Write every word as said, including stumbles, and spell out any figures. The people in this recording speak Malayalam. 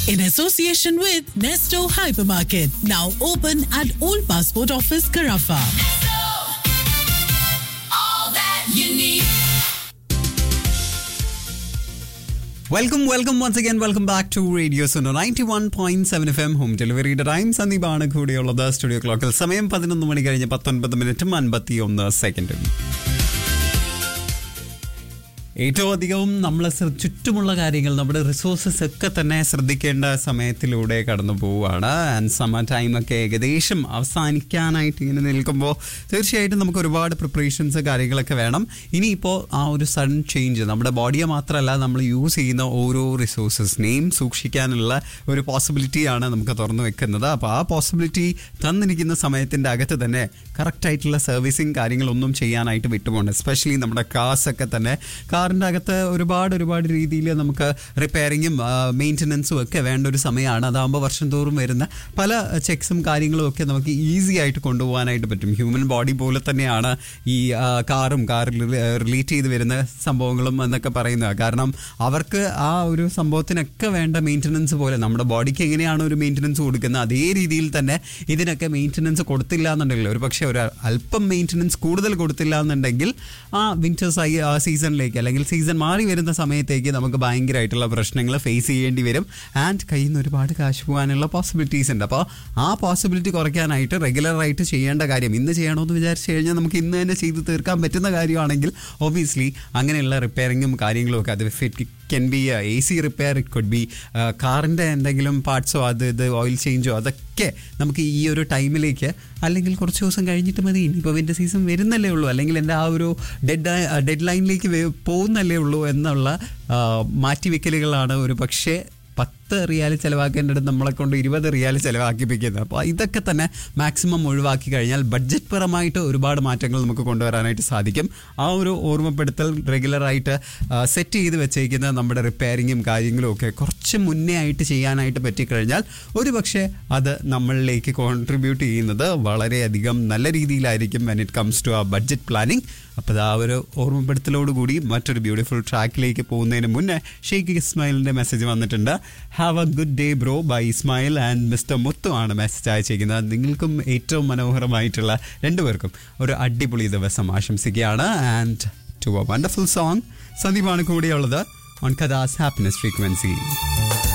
in association with Nesto Hypermarket, now open at Old Passport Office, Carafa. Nesto, all that you need. Welcome, welcome once again. Welcome back to Radio Suno ninety-one point seven F M Home Delivery Time. സന്ദീപാണ് കൂടെയുള്ളത്. സ്റ്റുഡിയോ ക്ലോക്കിൽ സമയം പതിനൊന്ന് മണി കഴിഞ്ഞ് പത്തൊൻപത് മിനിറ്റും അൻപത്തി ഒന്ന് സെക്കൻഡും. ഏറ്റവും അധികവും നമ്മൾ ചുറ്റുമുള്ള കാര്യങ്ങൾ, നമ്മുടെ റിസോഴ്സസ് ഒക്കെ തന്നെ ശ്രദ്ധിക്കേണ്ട സമയത്തിലൂടെ കടന്നു പോവുകയാണ്. ആൻഡ് സമ്മർ ടൈമൊക്കെ ഏകദേശം അവസാനിക്കാനായിട്ട് ഇങ്ങനെ നിൽക്കുമ്പോൾ തീർച്ചയായിട്ടും നമുക്ക് ഒരുപാട് പ്രിപ്പറേഷൻസ് കാര്യങ്ങളൊക്കെ വേണം. ഇനിയിപ്പോൾ ആ ഒരു സഡൻ ചേഞ്ച് നമ്മുടെ ബോഡിയെ മാത്രമല്ല നമ്മൾ യൂസ് ചെയ്യുന്ന ഓരോ റിസോഴ്സസിനെയും സൂക്ഷിക്കാനുള്ള ഒരു പോസിബിലിറ്റിയാണ് നമുക്ക് തുറന്നു വെക്കുന്നത്. അപ്പോൾ ആ പോസിബിലിറ്റി തന്നിരിക്കുന്ന സമയത്തിൻ്റെ അകത്ത് തന്നെ കറക്റ്റായിട്ടുള്ള സർവീസിങ് കാര്യങ്ങളൊന്നും ചെയ്യാനായിട്ട് വിട്ടുപോകണം. എസ്പെഷ്യലി നമ്മുടെ കാർസൊക്കെ തന്നെ കാറിൻ്റെ അകത്ത് ഒരുപാട് ഒരുപാട് രീതിയിൽ നമുക്ക് റിപ്പയറിങ്ങും മെയിൻ്റനൻസും ഒക്കെ വേണ്ട ഒരു സമയമാണ്. അതാകുമ്പോൾ വർഷം തോറും വരുന്ന പല ചെക്സും കാര്യങ്ങളും ഒക്കെ നമുക്ക് ഈസി ആയിട്ട് കൊണ്ടുപോകാനായിട്ട് പറ്റും. ഹ്യൂമൻ ബോഡി പോലെ തന്നെയാണ് ഈ കാറും കാറിൽ റിലേറ്റ് ചെയ്ത് വരുന്ന സംഭവങ്ങളും എന്നൊക്കെ പറയുന്നത്. കാരണം അവർക്ക് ആ ഒരു സംഭവത്തിനൊക്കെ വേണ്ട മെയിൻ്റനൻസ് പോലെ നമ്മുടെ ബോഡിക്ക് എങ്ങനെയാണ് ഒരു മെയിൻ്റനൻസ് കൊടുക്കുന്നത് അതേ രീതിയിൽ തന്നെ ഇതിനൊക്കെ മെയിൻ്റനൻസ് കൊടുത്തില്ല എന്നുണ്ടെങ്കിൽ, ഒരു പക്ഷേ ഒരു അല്പം മെയിൻ്റനൻസ് കൂടുതൽ കൊടുത്തില്ല എന്നുണ്ടെങ്കിൽ ആ വിൻ്റർ സീസണിലേക്ക് അല്ലെങ്കിൽ സീസൺ മാറി വരുന്ന സമയത്തേക്ക് നമുക്ക് ഭയങ്കരമായിട്ടുള്ള പ്രശ്നങ്ങൾ ഫേസ് ചെയ്യേണ്ടി വരും. ആൻഡ് കയ്യിൽ നിന്ന് ഒരുപാട് കാശ് പോകാനുള്ള പോസിബിലിറ്റീസ് ഉണ്ട്. അപ്പോൾ ആ പോസിബിലിറ്റി കുറയ്ക്കാനായിട്ട് റെഗുലറായിട്ട് ചെയ്യേണ്ട കാര്യം, ഇന്ന് ചെയ്യണമെന്ന് വിചാരിച്ചു കഴിഞ്ഞാൽ നമുക്ക് ഇന്ന് തന്നെ ചെയ്ത് തീർക്കാൻ പറ്റുന്ന കാര്യമാണെങ്കിൽ ഒബ്വിയസ്ലി അങ്ങനെയുള്ള റിപ്പയറിങ്ങും കാര്യങ്ങളും ഒക്കെ, അത് it can be A C repair, it could be കാറിൻ്റെ എന്തെങ്കിലും പാർട്സോ അത് ഇത് ഓയിൽ ചേഞ്ചോ, അതൊക്കെ നമുക്ക് ഈ ഒരു ടൈമിലേക്ക് അല്ലെങ്കിൽ കുറച്ച് ദിവസം കഴിഞ്ഞിട്ട് മതി. ഇനിയിപ്പോൾ വിൻ്റർ സീസൺ വരുന്നല്ലേ ഉള്ളൂ, അല്ലെങ്കിൽ എൻ്റെ ആ ഒരു ഡെഡ് ഡെഡ് ലൈനിലേക്ക് പോകുന്നല്ലേ ഉള്ളൂ എന്നുള്ള മാറ്റിവെക്കലുകളാണ് ഒരു പക്ഷേ പത്ത് റിയാൽ ചിലവാക്കേണ്ടത് നമ്മളെ കൊണ്ട് ഇരുപത് റിയാൽ ചിലവാക്കിപ്പിക്കുന്നത്. അപ്പോൾ ഇതൊക്കെ തന്നെ മാക്സിമം ഒഴിവാക്കി കഴിഞ്ഞാൽ ബഡ്ജറ്റ് പരമായിട്ട് ഒരുപാട് മാറ്റങ്ങൾ നമുക്ക് കൊണ്ടുവരാനായിട്ട് സാധിക്കും. ആ ഒരു ഓർമ്മപ്പെടുത്തൽ റെഗുലറായിട്ട് സെറ്റ് ചെയ്ത് വെച്ചേക്കുന്ന നമ്മുടെ റിപ്പയറിങ്ങും കാര്യങ്ങളും ഒക്കെ കുറച്ച് മുന്നേ ആയിട്ട് ചെയ്യാനായിട്ട് പറ്റിക്കഴിഞ്ഞാൽ ഒരു പക്ഷേ അത് നമ്മളിലേക്ക് കോൺട്രിബ്യൂട്ട് ചെയ്യുന്നത് വളരെയധികം നല്ല രീതിയിലായിരിക്കും വെൻ ഇറ്റ് കംസ് ടു ആ ബഡ്ജറ്റ് പ്ലാനിങ്. അപ്പോൾ ആ ഒരു ഓർമ്മപ്പെടുത്തലോടുകൂടി മറ്റൊരു ബ്യൂട്ടിഫുൾ ട്രാക്കിലേക്ക് പോകുന്നതിന് മുന്നേ ഷെയ്ഖ് ഇസ്മായിലിൻ്റെ മെസ്സേജ് വന്നിട്ടുണ്ട്. Have A good day bro bye Ismail and mister മുത്തു ആണ് മെസ്സേജ് അയച്ചിരിക്കുന്നത്. നിങ്ങൾക്കും ഏറ്റവും മനോഹരമായിട്ടുള്ള രണ്ടുപേർക്കും ഒരു അടിപൊളി ദിവസം ആശംസിക്കുകയാണ്. And to A wonderful song സന്ദീപാണ് കൂടെയുള്ളത് ഓൺ കഥാസ് ഹാപ്പിനെസ് ഫ്രീക്വൻസി.